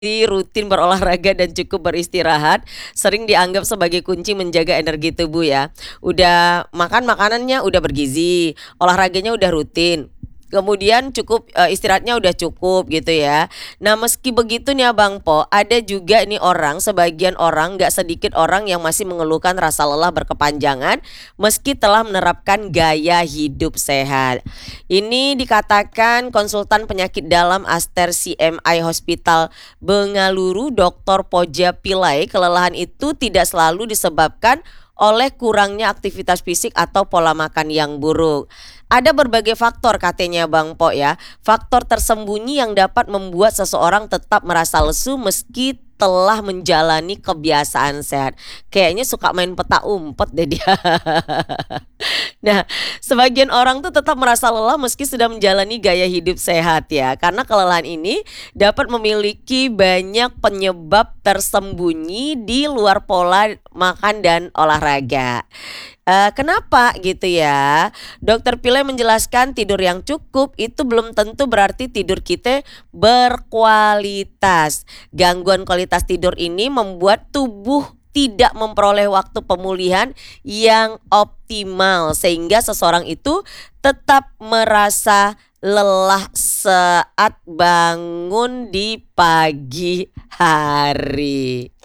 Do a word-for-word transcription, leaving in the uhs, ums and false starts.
Rutin berolahraga dan cukup beristirahat, sering dianggap sebagai kunci menjaga energi tubuh ya. Udah makan makanannya udah bergizi, olahraganya udah rutin, kemudian cukup, eee, istirahatnya udah cukup gitu ya. Nah meski begitu nih ya Bang Po, ada juga nih orang, sebagian orang, nggak sedikit orang yang masih mengeluhkan rasa lelah berkepanjangan meski telah menerapkan gaya hidup sehat. Ini dikatakan konsultan penyakit dalam Aster C M I Hospital Bengaluru, Doktor Poja Pillai, kelelahan itu tidak selalu disebabkan oleh kurangnya aktivitas fisik atau pola makan yang buruk. Ada berbagai faktor katanya Bang Po ya, faktor tersembunyi yang dapat membuat seseorang tetap merasa lesu meski telah menjalani kebiasaan sehat. Kayaknya suka main peta umpet deh dia. Nah, sebagian orang tuh tetap merasa lelah meski sudah menjalani gaya hidup sehat ya, karena kelelahan ini dapat memiliki banyak penyebab tersembunyi di luar pola makan dan olahraga. Eee, kenapa gitu ya? Dokter Pillai menjelaskan tidur yang cukup itu belum tentu berarti tidur kita berkualitas. Gangguan kualitas tidur ini membuat tubuh tidak memperoleh waktu pemulihan yang optimal, sehingga seseorang itu tetap merasa lelah saat bangun di pagi hari.